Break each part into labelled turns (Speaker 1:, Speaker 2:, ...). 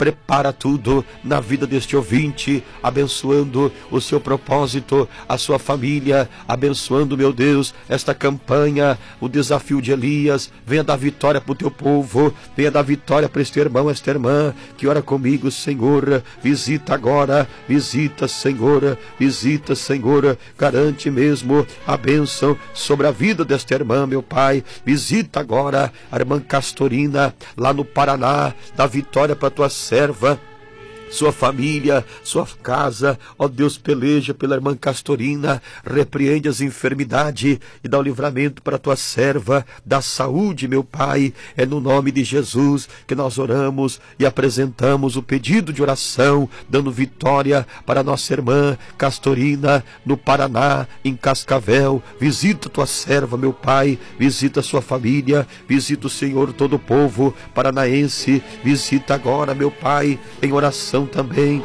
Speaker 1: prepara tudo na vida deste ouvinte, abençoando o seu propósito, a sua família, abençoando, meu Deus, esta campanha, o desafio de Elias. Venha dar vitória para o teu povo, venha dar vitória para este irmão, esta irmã que ora comigo, Senhor. Visita agora, visita, Senhor, visita, Senhor, garante mesmo a bênção sobre a vida desta irmã, meu Pai. Visita agora a irmã Castorina, lá no Paraná, dá vitória para tua serva, sua família, sua casa. Ó Deus, peleja pela irmã Castorina, repreende as enfermidades e dá o livramento para a tua serva, dá saúde, meu Pai. É no nome de Jesus que nós oramos e apresentamos o pedido de oração, dando vitória para a nossa irmã Castorina, no Paraná, em Cascavel. Visita a tua serva, meu Pai, visita a sua família, visita o Senhor, todo o povo paranaense. Visita agora, meu Pai, em oração também.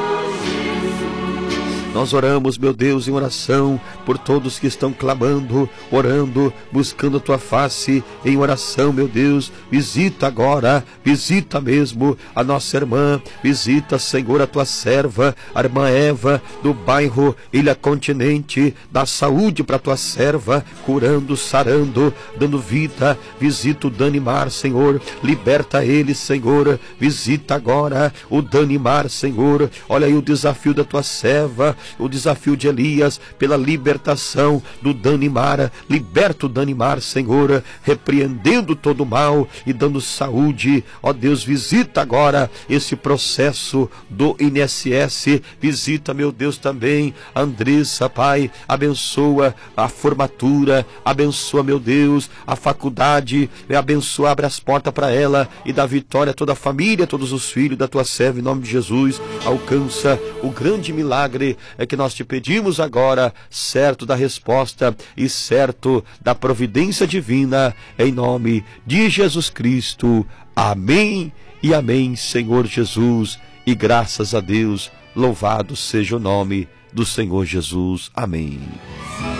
Speaker 1: Nós oramos, meu Deus, em oração por todos que estão clamando, orando, buscando a tua face em oração, meu Deus. Visita agora, visita mesmo a nossa irmã, visita, Senhor, a tua serva, a irmã Eva, do bairro Ilha Continente. Dá saúde para a tua serva, curando, sarando, dando vida. Visita o Danimar, Senhor, liberta ele, Senhor. Visita agora o Danimar, Senhor. Olha aí o desafio da tua serva, o desafio de Elias pela libertação do Danimar. Liberta o Danimar, Senhor, repreendendo todo o mal e dando saúde. Ó Deus, visita agora esse processo do INSS. Visita, meu Deus, também a Andressa, Pai. Abençoa a formatura, abençoa, meu Deus, a faculdade. Abençoa, abre as portas para ela e dá vitória a toda a família, a todos os filhos da tua serva, em nome de Jesus. Alcança o grande milagre que nós te pedimos agora, certo da resposta e certo da providência divina, em nome de Jesus Cristo. Amém e amém, Senhor Jesus, e graças a Deus, louvado seja o nome do Senhor Jesus. Amém.